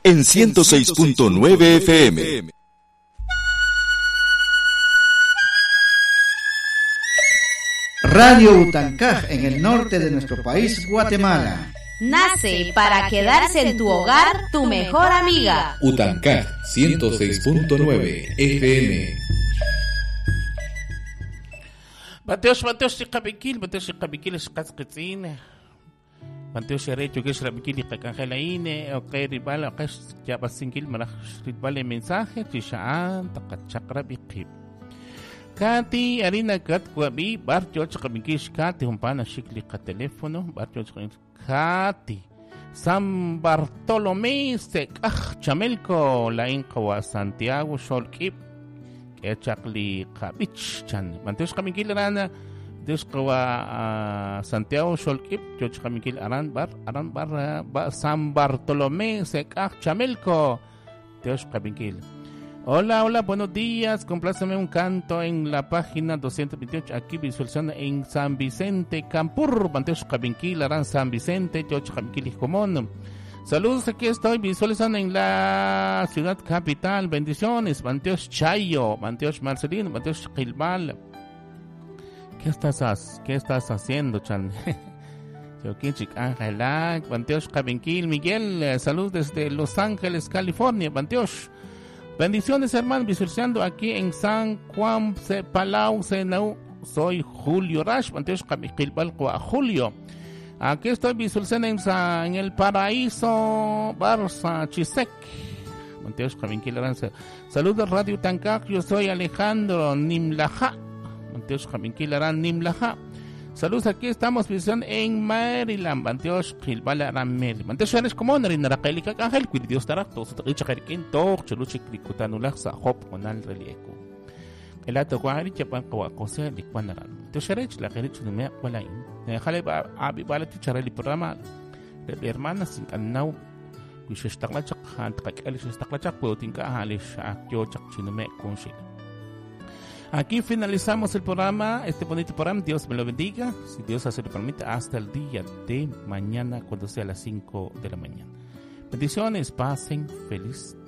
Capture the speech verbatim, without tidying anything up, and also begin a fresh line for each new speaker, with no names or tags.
en ciento seis punto nueve F M.
Radio Utancaj, en el norte de nuestro país, Guatemala.
Nace para quedarse en tu hogar, tu mejor amiga.
Utancaj ciento seis punto nueve F M.
Mateos, Mateos, si kabikil, Mateos, si kabikil, si kaskitzin. Mateos, si recho, que si kabikil, y kakangelaine, o que rival, o que ya basingil, maraj, rival el mensaje, chishaan, takachakra bikib. Kati, harina kat, kuabi, barcho, chakabikish, kati, humpana, shikli, ka teléfono, barcho, Kati, San Bartolomé, Secaj, Chamelco, la Incawa, Santiago, Xolquip, que chakli Kabich, Chan, Manteos Kamikil Arana, Deus Kawa, Santiago, Xolquip, George Kamikil Aran, Bar, Aran, Bar, San Bartolomé, Secaj, Chamelco, Deus Kamikil. Hola, hola, buenos días. Compláceme un canto en la página doscientos veintiocho. Aquí visualizando en San Vicente, Campur, Banteos Cabinquil, Arán San Vicente, George Cabinquil y Comón. Saludos, aquí estoy visualizando en la ciudad capital. Bendiciones, Banteos Chayo, Banteos Marcelino, Banteos Gilbal. ¿Qué estás, qué estás haciendo, Chan? Yokinchik Ángela, Banteos Cabinquil, Miguel, saludos desde Los Ángeles, California, Banteos. Bendiciones, hermanos, visualizando aquí en San Juan, Palau, Senau. Soy Julio Rash, Banteos Cabinquilbalco a Julio. Aquí estoy visualizando en, en el paraíso Barça Chisec. Banteos Cabinquil. Saludos, Radio Utancaj. Yo soy Alejandro Nimlaja. Banteos Cabinquil Nimlaja. Saludos, aquí estamos visitando en Maryland, Banteos Gilbala Ramel. Banteos Yanes como Narin Raquelica Ángel, cuide Dios Tarakto, Satricha Jerkin, Tor, Cheluchi Clicutanulax, Hop, Conal Relieco. El ato Guaricha Panco, Cosa, Liquanaran. Banteos Yarech, la Jerich Numea, Walain. Jaleba, Abi Balati Chareli programa de hermanas sin Anau, Wishtaclachak, Hantak, Elish Staklachak, Putinka, Halish, Akyochak, Chinume, Kunshik. Aquí finalizamos el programa, este bonito programa. Dios me lo bendiga, si Dios así lo permite, hasta el día de mañana, cuando sea las cinco de la mañana. Bendiciones, pasen feliz